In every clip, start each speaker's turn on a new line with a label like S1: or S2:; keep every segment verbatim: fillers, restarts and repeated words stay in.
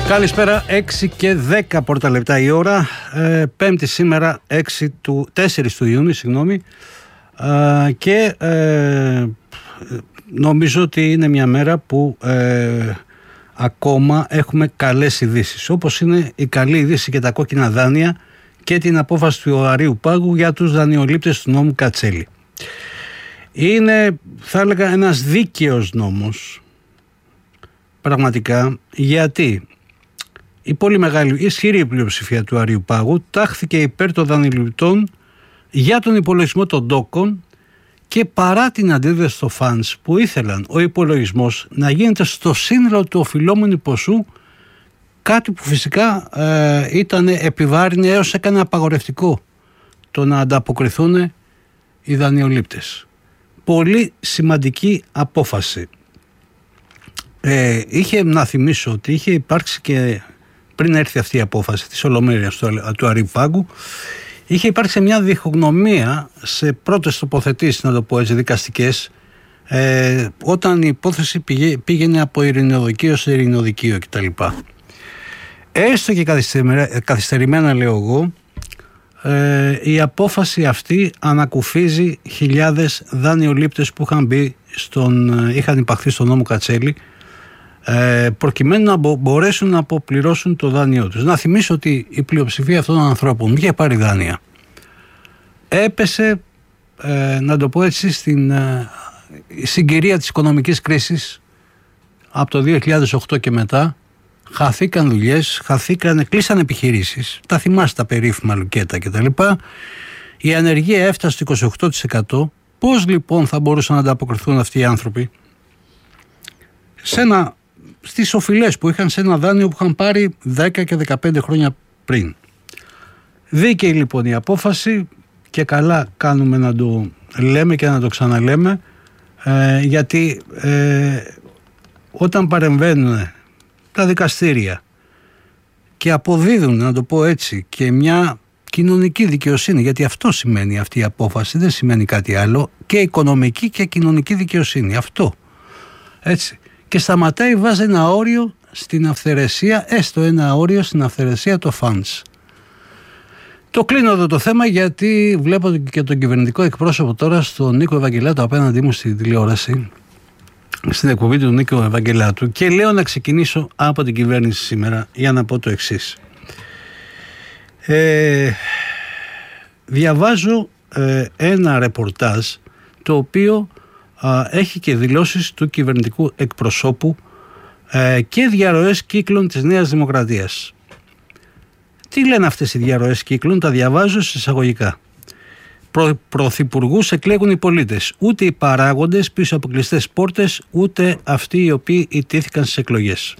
S1: Καλησπέρα, έξι και δέκα πρώτα λεπτά η ώρα, ε, πέμπτη σήμερα, έξι του, τέσσερις του Ιούνιου, συγγνώμη, ε, και ε, νομίζω ότι είναι μια μέρα που ε, ακόμα έχουμε καλές ειδήσεις, όπως είναι η καλή είδηση και τα κόκκινα δάνεια και την απόφαση του Αρείου Πάγου για τους δανειολήπτες του νόμου Κατσέλη. Είναι, θα έλεγα, ένας δίκαιος νόμος, πραγματικά, γιατί η πολύ μεγάλη, ισχυρή πλειοψηφία του Αρείου Πάγου τάχθηκε υπέρ των δανειοληπτών για τον υπολογισμό των ντόκων και παρά την αντίδραση στο φαντς που ήθελαν ο υπολογισμός να γίνεται στο σύνολο του οφειλόμενου ποσού, κάτι που φυσικά ε, ήταν επιβάρυνε έως έκανε απαγορευτικό το να ανταποκριθούν οι δανειολήπτες. Πολύ σημαντική απόφαση. Ε, είχε να θυμίσω ότι είχε υπάρξει και πριν έρθει αυτή η απόφαση της Ολομέλειας του, του Αρείου Πάγου, είχε υπάρξει μια διχογνωμία σε πρώτες τοποθετήσεις, να το πω έτσι, δικαστικές, ε, όταν η υπόθεση πήγε, πήγαινε από ειρηνοδικείο σε ειρηνοδικείο κτλ. Έστω και καθυστερημένα, καθυστερημένα λέω εγώ, ε, η απόφαση αυτή ανακουφίζει χιλιάδες δανειολήπτες που είχαν, μπει στον, είχαν υπαχθεί στον νόμο Κατσέλη, προκειμένου να μπορέσουν να αποπληρώσουν το δάνειό τους. Να θυμίσω ότι η πλειοψηφία αυτών των ανθρώπων είχε πάρει δάνεια. Έπεσε, ε, να το πω έτσι, στην ε, συγκυρία της οικονομικής κρίσης από το δύο χιλιάδες οκτώ και μετά. Χαθήκαν δουλειές, χαθήκαν, κλείσαν επιχειρήσεις. Τα θυμάστε τα περίφημα λουκέτα κτλ. Η ανεργία έφτασε στο είκοσι οκτώ τοις εκατό. Πώς λοιπόν θα μπορούσαν να ανταποκριθούν αυτοί οι άνθρωποι σε ένα, στις οφειλές που είχαν σε ένα δάνειο που είχαν πάρει δέκα και δεκαπέντε χρόνια πριν? Δίκαιη λοιπόν η απόφαση και καλά κάνουμε να το λέμε και να το ξαναλέμε, ε, γιατί ε, όταν παρεμβαίνουν τα δικαστήρια και αποδίδουν, να το πω έτσι, και μια κοινωνική δικαιοσύνη, γιατί αυτό σημαίνει αυτή η απόφαση, δεν σημαίνει κάτι άλλο, και οικονομική και κοινωνική δικαιοσύνη, αυτό, έτσι, και σταματάει, βάζει ένα όριο στην αυθαιρεσία, έστω ένα όριο στην αυθαιρεσία το φαντς. Το κλείνω εδώ το θέμα, γιατί βλέπω και τον κυβερνητικό εκπρόσωπο τώρα, στον Νίκο Ευαγγελάτο, απέναντί μου στη τηλεόραση, στην εκπομπή του Νίκο Ευαγγελάτου, και λέω να ξεκινήσω από την κυβέρνηση σήμερα για να πω το εξής. Ε, διαβάζω ε, ένα ρεπορτάζ το οποίο α, έχει και δηλώσεις του κυβερνητικού εκπροσώπου ε, και διαρροές κύκλων της Νέας Δημοκρατίας. Τι λένε αυτές οι διαρροές κύκλων? Τα διαβάζω σε εισαγωγικά. Προ, πρωθυπουργούς εκλέγουν οι πολίτες. Ούτε οι παράγοντες πίσω από κλειστές πόρτες, ούτε αυτοί οι οποίοι ιτήθηκαν στις εκλογές.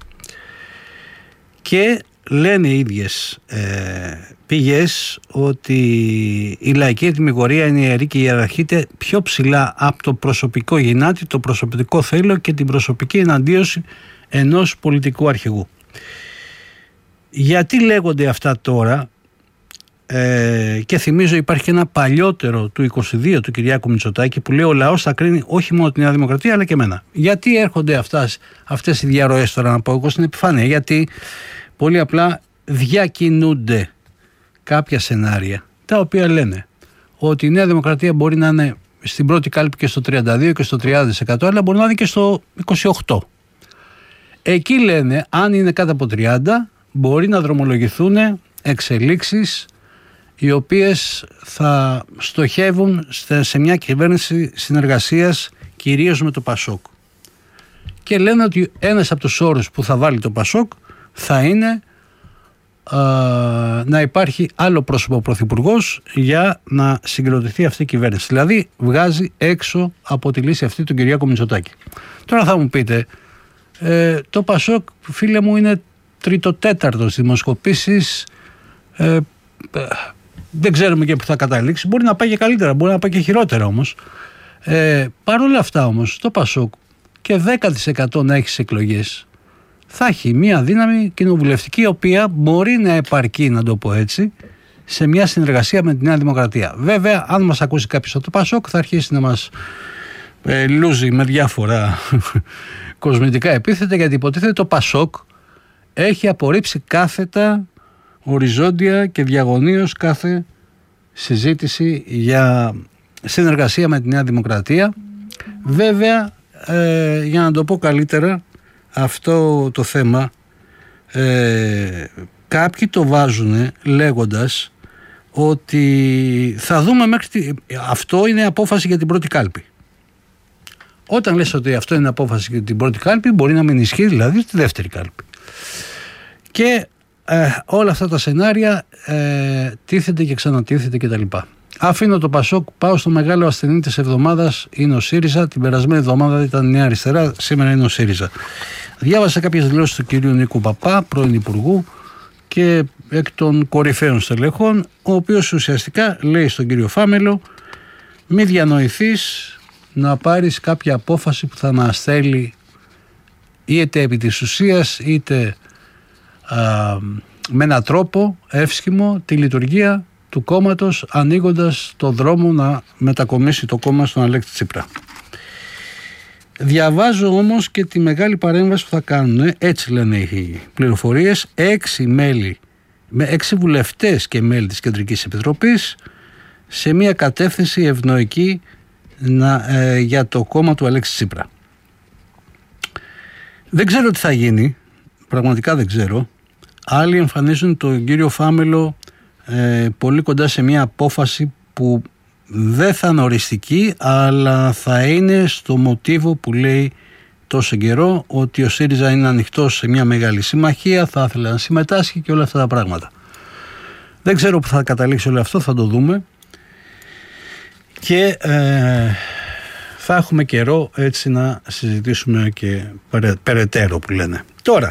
S1: Και λένε οι ίδιες ε, πηγές ότι η λαϊκή ετοιμιγορία είναι ιερή και ιεραρχείται πιο ψηλά από το προσωπικό γυνάτι, το προσωπικό θέλω και την προσωπική εναντίωση ενός πολιτικού αρχηγού. Γιατί λέγονται αυτά τώρα? Ε, και θυμίζω υπάρχει και ένα παλιότερο του είκοσι δύο του Κυριάκου Μητσοτάκη που λέει ο λαός θα κρίνει όχι μόνο τη Νέα Δημοκρατία αλλά και εμένα. Γιατί έρχονται αυτές, αυτές οι διαρροές τώρα, να πω εγώ στην επιφάνεια? Γιατί πολύ απλά διακινούνται κάποια σενάρια τα οποία λένε ότι η Νέα Δημοκρατία μπορεί να είναι στην πρώτη κάλπη και στο τριάντα δύο και στο τριάντα τοις εκατό, αλλά μπορεί να είναι και στο είκοσι οκτώ τοις εκατό. Εκεί λένε αν είναι κάτω από τριάντα μπορεί να δρομολογηθούν εξελίξεις οι οποίες θα στοχεύουν σε μια κυβέρνηση συνεργασίας κυρίως με το Πασόκ. Και λένε ότι ένας από τους όρους που θα βάλει το Πασόκ θα είναι α, να υπάρχει άλλο πρόσωπο πρωθυπουργός για να συγκροτηθεί αυτή η κυβέρνηση. Δηλαδή βγάζει έξω από τη λύση αυτή τον Κυριάκο Μητσοτάκη. Τώρα θα μου πείτε, ε, το Πασόκ, φίλε μου, είναι τρίτο-τέταρτο στις δημοσκοπήσεις, ε, ε, δεν ξέρουμε και που θα καταλήξει. Μπορεί να πάει και καλύτερα, μπορεί να πάει και χειρότερα όμως. Ε, Παρ' όλα αυτά όμως το Πασόκ και δέκα τοις εκατό να έχει στις εκλογές θα έχει μια δύναμη κοινοβουλευτική η οποία μπορεί να επαρκεί, να το πω έτσι, σε μια συνεργασία με τη Νέα Δημοκρατία. Βέβαια, αν μας ακούσει κάποιος από το Πασόκ θα αρχίσει να μας ε, λούζει με διάφορα κοσμητικά επίθετα, γιατί υποτίθεται το Πασόκ έχει απορρίψει κάθετα, οριζόντια και διαγωνίως κάθε συζήτηση για συνεργασία με τη Νέα Δημοκρατία. Βέβαια, ε, για να το πω καλύτερα, αυτό το θέμα ε, κάποιοι το βάζουν λέγοντας ότι θα δούμε μέχρι τη... αυτό είναι απόφαση για την πρώτη κάλπη. Όταν λες ότι αυτό είναι απόφαση για την πρώτη κάλπη, μπορεί να μην ισχύει δηλαδή στη δεύτερη κάλπη. Και ε, όλα αυτά τα σενάρια ε, τίθεται και ξανατίθεται κτλ. Αφήνω το Πασόκ, πάω στο μεγάλο ασθενή της εβδομάδας, είναι ο ΣΥΡΙΖΑ. Την περασμένη εβδομάδα ήταν η Νέα Αριστερά, σήμερα είναι ο ΣΥΡΙΖΑ. Διάβασα κάποιες δηλώσεις του κυρίου Νίκου Παπά, πρώην Υπουργού και εκ των κορυφαίων στελεχών, ο οποίος ουσιαστικά λέει στον κύριο Φάμελο: μη διανοηθείς να πάρεις κάποια απόφαση που θα μας θέλει είτε επί της ουσίας είτε α, με έναν τρόπο εύσχυμο τη λειτουργία του κόμματος, ανοίγοντας το δρόμο να μετακομίσει το κόμμα στον Αλέξη Τσίπρα. Διαβάζω όμως και τη μεγάλη παρέμβαση που θα κάνουν, έτσι λένε οι πληροφορίες, έξι μέλη, με έξι βουλευτές και μέλη της Κεντρικής Επιτροπής σε μια κατεύθυνση ευνοϊκή να, ε, για το κόμμα του Αλέξη Τσίπρα. Δεν ξέρω τι θα γίνει, πραγματικά δεν ξέρω. Άλλοι εμφανίζουν τον κύριο Φάμελο ε, πολύ κοντά σε μια απόφαση που δεν θα είναι οριστική, αλλά θα είναι στο μοτίβο που λέει τόσο καιρό, ότι ο ΣΥΡΙΖΑ είναι ανοιχτός σε μια μεγάλη συμμαχία, θα ήθελε να συμμετάσχει και όλα αυτά τα πράγματα. Δεν ξέρω που θα καταλήξει όλο αυτό, θα το δούμε και ε, θα έχουμε καιρό έτσι να συζητήσουμε και περαι, περαιτέρω που λένε. Τώρα,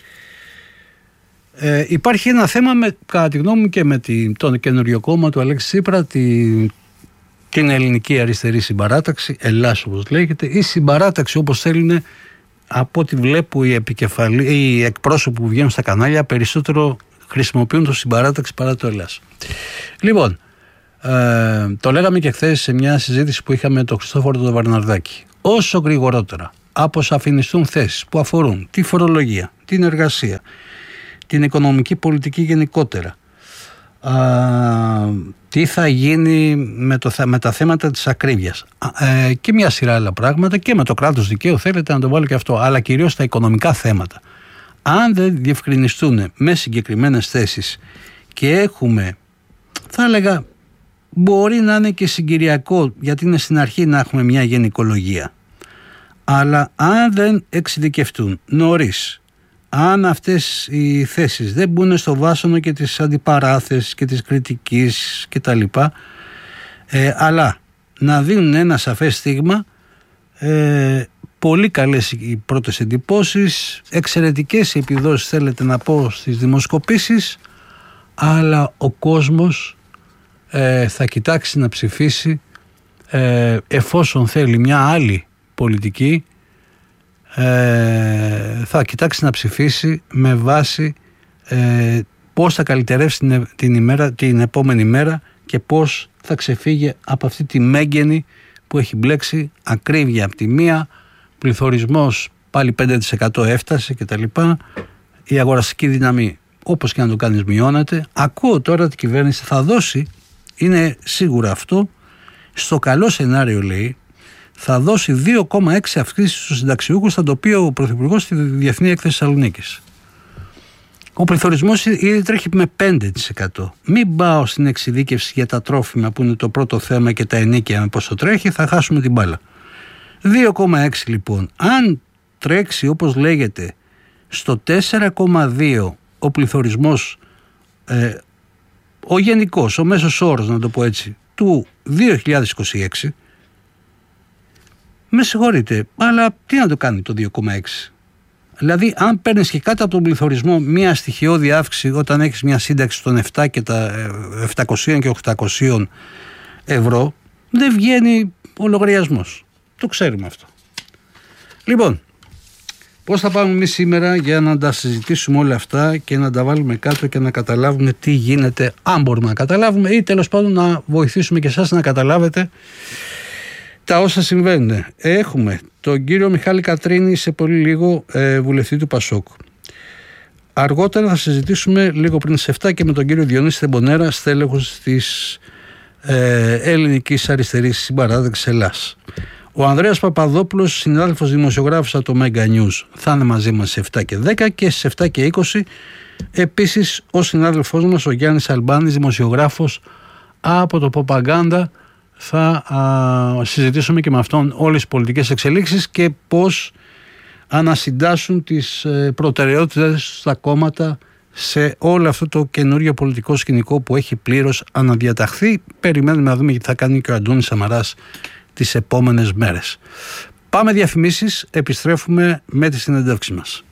S1: ε, υπάρχει ένα θέμα με, κατά τη γνώμη μου και με τη, τον καινούριο κόμμα του Αλέξη Τσίπρα, τη, την ελληνική αριστερή συμπαράταξη, Ελλάς όπως λέγεται, ή συμπαράταξη όπως θέλουν, από ό,τι βλέπω οι, επικεφαλή, οι εκπρόσωποι που βγαίνουν στα κανάλια περισσότερο χρησιμοποιούν το συμπαράταξη παρά το Ελλάς. Λοιπόν, ε, το λέγαμε και χθες σε μια συζήτηση που είχαμε με τον Χριστόφορο τον Βαρναρδάκη. Όσο γρηγορότερα αποσαφινιστούν θέσεις που αφορούν τη φορολογία, την εργασία, την οικονομική πολιτική γενικότερα, α, τι θα γίνει με, το, με τα θέματα της ακρίβειας ε, και μια σειρά άλλα πράγματα, και με το κράτος δικαίου, θέλετε να το βάλω και αυτό, αλλά κυρίως τα οικονομικά θέματα, αν δεν διευκρινιστούν με συγκεκριμένες θέσεις και έχουμε, θα έλεγα, μπορεί να είναι και συγκυριακό, γιατί είναι στην αρχή να έχουμε μια γενικολογία, αλλά αν δεν εξειδικευτούν νωρίς, αν αυτές οι θέσεις δεν μπουν στο βάσανο και της αντιπαράθεσης και της κριτικής και τα λοιπά, ε, αλλά να δίνουν ένα σαφές στίγμα, ε, πολύ καλές οι πρώτες εντυπώσεις, εξαιρετικές οι επιδόσεις, θέλετε να πω, στις δημοσκοπήσεις, αλλά ο κόσμος ε, θα κοιτάξει να ψηφίσει ε, εφόσον θέλει μια άλλη πολιτική, ε, θα κοιτάξει να ψηφίσει με βάση ε, πώς θα καλυτερεύσει την, την, ημέρα, την επόμενη μέρα και πώς θα ξεφύγει από αυτή τη μέγενη που έχει μπλέξει, ακρίβεια από τη μία, πληθωρισμός πάλι πέντε τοις εκατό έφτασε και τα λοιπά, η αγοραστική δύναμη όπως και να το κάνεις μειώνεται. Ακούω τώρα ότι η κυβέρνηση θα δώσει, είναι σίγουρα αυτό, στο καλό σενάριο λέει, θα δώσει δύο κόμμα έξι αυξήσεις στους συνταξιούχους, θα το πει ο Πρωθυπουργός στη Διεθνή Έκθεση Θεσσαλονίκης. Ο πληθωρισμός ήδη τρέχει με πέντε τοις εκατό. Μην πάω στην εξειδίκευση για τα τρόφιμα που είναι το πρώτο θέμα και τα ενίκαια με πόσο τρέχει, θα χάσουμε την μπάλα. δύο κόμμα έξι λοιπόν. Αν τρέξει όπως λέγεται στο τέσσερα κόμμα δύο ο πληθωρισμός, ε, ο γενικός, ο μέσος όρος να το πω έτσι, του δύο χιλιάδες είκοσι έξι, με συγχωρείτε, αλλά τι να το κάνει το δύο κόμμα έξι. Δηλαδή, αν παίρνεις και κάτω από τον πληθωρισμό μια στοιχειώδη αύξηση όταν έχεις μια σύνταξη των επτά και τα επτακόσια και οκτακόσια ευρώ, δεν βγαίνει ο λογαριασμός. Το ξέρουμε αυτό. Λοιπόν, πώς θα πάμε εμείς σήμερα για να τα συζητήσουμε όλα αυτά και να τα βάλουμε κάτω και να καταλάβουμε τι γίνεται, αν μπορούμε να καταλάβουμε, ή τέλος πάντων να βοηθήσουμε και εσάς να καταλάβετε τα όσα συμβαίνουν. Έχουμε τον κύριο Μιχάλη Κατρίνη σε πολύ λίγο, ε, βουλευτή του Πασόκ. Αργότερα θα συζητήσουμε λίγο πριν στις εφτά και με τον κύριο Διονύση Θεμπονέρα, στέλεχος της ε, ελληνικής αριστερής συμπαράταξης Ελλάς. Ο Ανδρέας Παπαδόπουλος, συνάδελφος δημοσιογράφος από το Mega News, θα είναι μαζί μας στις εφτά και δέκα, και στις εφτά και είκοσι επίσης ο συνάδελφός μας ο Γιάννης Αλμπάνης, δημοσιογράφος από το Propaganda. Θα α, συζητήσουμε και με αυτόν όλες τις πολιτικές εξελίξεις και πώς ανασυντάσσουν τις ε, προτεραιότητες στα κόμματα σε όλο αυτό το καινούριο πολιτικό σκηνικό που έχει πλήρως αναδιαταχθεί. Περιμένουμε να δούμε τι θα κάνει και ο Αντώνης Σαμαράς τις επόμενες μέρες. Πάμε διαφημίσεις, επιστρέφουμε με τη συνέντευξη μας.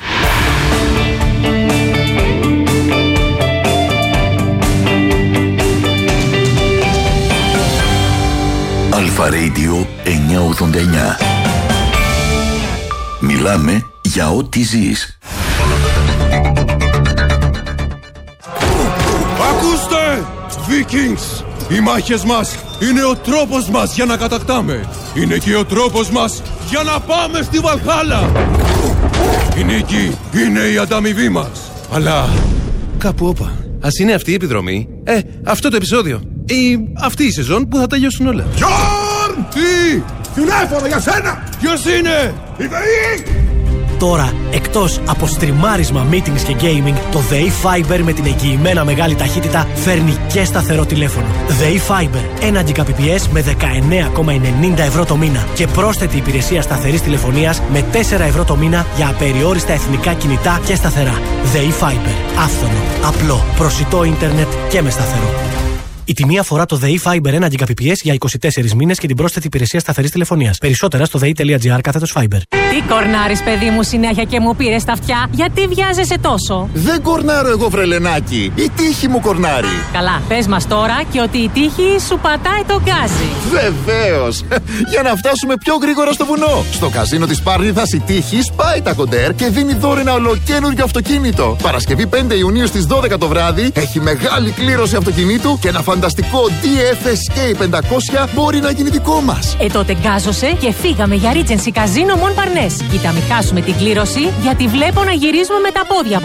S2: Αλφα Radio εννιακόσια ογδόντα εννιά. Μιλάμε για ό,τι ζεις.
S3: Ακούστε! Vikings! Οι μάχες μας είναι ο τρόπος μας για να κατακτάμε. Είναι και ο τρόπος μας για να πάμε στη Βαλχάλα. Η νίκη είναι η ανταμοιβή μας. Αλλά κάπου όπα. Ας είναι αυτή η επιδρομή. Ε, αυτό το επεισόδιο. Ή αυτή η σεζόν που θα τελειώσουν όλα. Γιόρν! Τι! Τηλέφωνο για σένα! Ποιος είναι? Η ΔΕΗ!
S4: Τώρα, εκτός από στριμάρισμα, meetings και gaming, το ΔΕΗ Fiber με την εγγυημένα μεγάλη ταχύτητα φέρνει και σταθερό τηλέφωνο. ΔΕΗ Fiber, ένα Gbps με δεκαεννέα κόμμα ενενήντα ευρώ το μήνα και πρόσθετη υπηρεσία σταθερής τηλεφωνίας με τέσσερα ευρώ το μήνα για απεριόριστα εθνικά κινητά και σταθερά. ΔΕΗ Fiber, άφθονο, απλό, προσιτό ίντερνετ και με σταθερό. Η τιμή αφορά το ΔΕΗ Fiber ένα Gbps για είκοσι τέσσερις μήνες και την πρόσθετη υπηρεσία σταθερής τηλεφωνίας. Περισσότερα στο δei.gr κάθετος Fiber.
S5: Τι κορνάρεις, παιδί μου, συνέχεια και μου πήρες τα αυτιά? Γιατί βιάζεσαι τόσο?
S6: Δεν κορνάρω εγώ, βρελενάκι. Η τύχη μου κορνάρει.
S5: Καλά, πες μας τώρα και ότι η τύχη σου πατάει το γκάζι.
S6: Βεβαίως. Για να φτάσουμε πιο γρήγορα στο βουνό. Στο καζίνο της Πάρνηθας η τύχη σπάει τα κοντέρ και δίνει δώρο ένα ολοκαίνουργιο αυτοκίνητο. Παρασκευή πέντε Ιουνίου στις δώδεκα το βράδυ έχει μεγάλη κλήρωση αυτοκινήτου και ένα φανταστικό ντι εφ ες κέι πεντακόσια μπορεί να γίνει δικό μας.
S5: Ε, τότε γκάζωσε και φύγαμε για Regency Casino Mon Parnasse. Κοίτα, μην χάσουμε την κλήρωση, γιατί βλέπω να γυρίζουμε με τα πόδια.